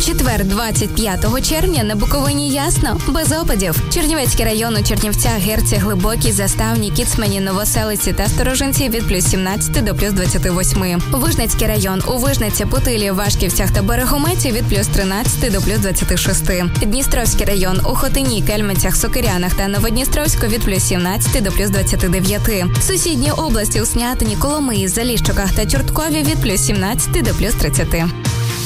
четвер, 25 червня, на Буковині ясно, без опадів. Чернівецький район у Чернівцях, Герці, Глибокій, Заставні, Кіцмані, Новоселиці та Сторожинці від плюс 17 до плюс 28. Вижницький район у Вижниці, Путилі, Вашківцях та Берегометі від плюс 13 до плюс 26. Дністровський район у Хотині, Кельменцях, Сокирянах та Новодністровську від плюс 17 до плюс 29. Сусідні області у Снятині, Коломиї, Заліщиках та Чорткові від плюс 17 до плюс 30.